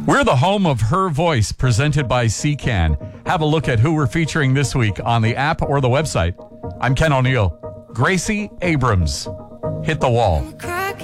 We're the home of Her Voice, presented by CCAN. Have a look at who we're featuring this week on the app or the website. I'm Ken O'Neill. Gracie Abrams. Hit the wall.